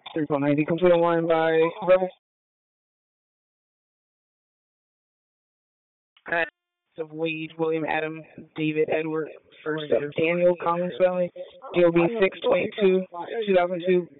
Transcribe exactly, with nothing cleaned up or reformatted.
three point ninety. Complete on line by Rebel. Uh, of Wade, William Adam, David Edward, first of Daniel Collins Valley, D O B six twenty-two, two thousand two,